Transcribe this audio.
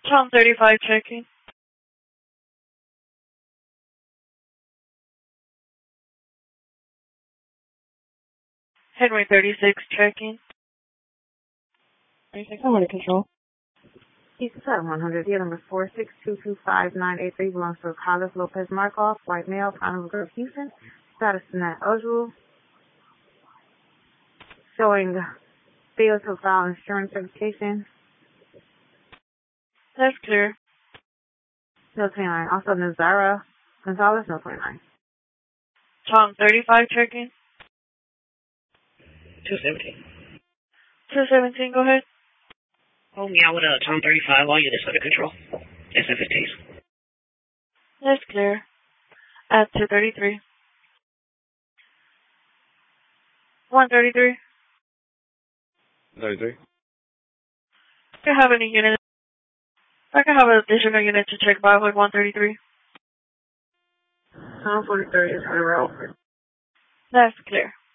Tom 35 checking. Henry 36 checking. 36, I'm under control. East 100, deal number 46225-983 belongs to Carlos Lopez Markov, white male, Carnival Grove, Houston. Status not eligible. Showing failed to file insurance certification. That's clear. No 29. Also, Nazara Gonzalez, no 29. Tom 35 checking. 217. 217, go ahead. Hold me out with a Tom 35, all units under control. SF-15s. That's clear. At 233. 133. 33. Do you have any unit? I can have an additional unit to check by with 133. Tom 43 is on the road. That's clear.